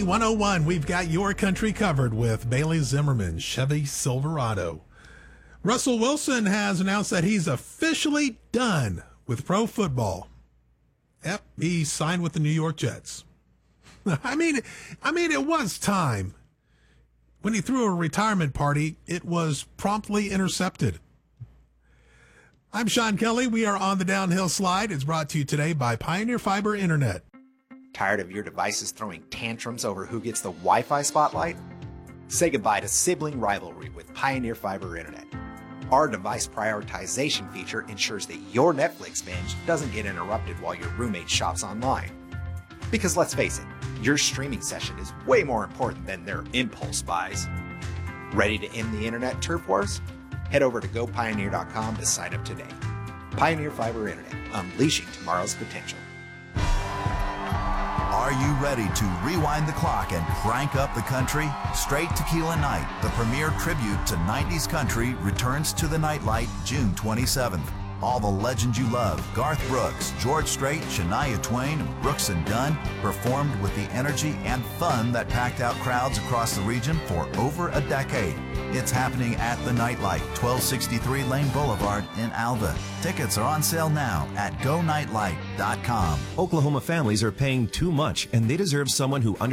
Country 101. We've got your country covered with Bailey Zimmerman, Chevy Silverado. Russell Wilson has announced that he's officially done with pro football. Yep, he signed with the New York Jets. I mean, it was time. When he threw a retirement party, it was promptly intercepted. I'm Sean Kelly. We are on the Downhill Slide. It's brought to you today by Pioneer Fiber Internet. Tired of your devices throwing tantrums over who gets the Wi-Fi spotlight? Say goodbye to sibling rivalry with Pioneer Fiber Internet. Our device prioritization feature ensures that your Netflix binge doesn't get interrupted while your roommate shops online. Because let's face it, your streaming session is way more important than their impulse buys. Ready to end the internet turf wars? Head over to gopioneer.com to sign up today. Pioneer Fiber Internet, unleashing tomorrow's potential. Are you ready to rewind the clock and crank up the country? Straight Tequila Night, the premier tribute to 90s country, returns to the Nightlight June 27th. All the legends you love, Garth Brooks, George Strait, Shania Twain, and Brooks and Dunn, performed with the energy and fun that packed out crowds across the region for over a decade. It's happening at the Nightlight, 1263 Lane Boulevard in Alva. Tickets are on sale now at gonightlight.com. Oklahoma families are paying too much, and they deserve someone who